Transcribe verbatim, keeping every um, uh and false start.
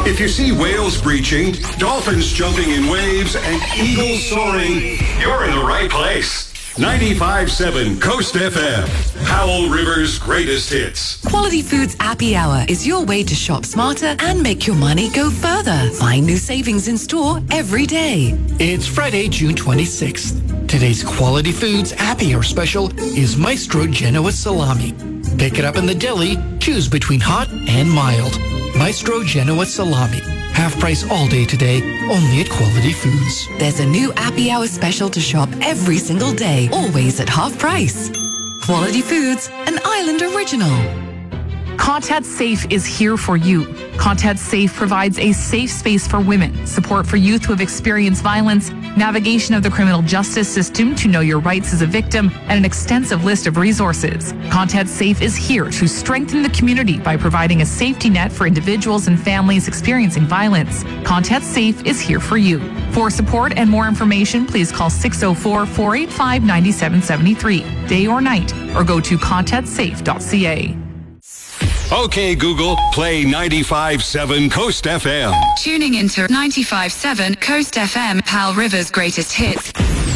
If you see whales breaching, dolphins jumping in waves, and eagles soaring, you're in the right place. ninety-five point seven Coast F M, Powell River's greatest hits. Quality Foods Happy Hour is your way to shop smarter and make your money go further. Find new savings in store every day. It's Friday, June twenty-sixth. Today's Quality Foods Happy Hour special is Maestro Genoa Salami. Pick it up in the deli, choose between hot and mild. Maestro Genoa Salami. Half price all day today, only at Quality Foods. There's a new Happy Hour special to shop every single day, always at half price. Quality Foods, an Island original. Contact Safe is here for you. Contact Safe provides a safe space for women, support for youth who have experienced violence, navigation of the criminal justice system to know your rights as a victim, and an extensive list of resources. Contact Safe is here to strengthen the community by providing a safety net for individuals and families experiencing violence. Contact Safe is here for you. For support and more information, please call six oh four, four eight five, nine seven seven three, day or night, or go to contact safe dot c a. Okay, Google, play ninety-five point seven Coast F M. Tuning into ninety-five point seven Coast F M, Powell River's greatest hits.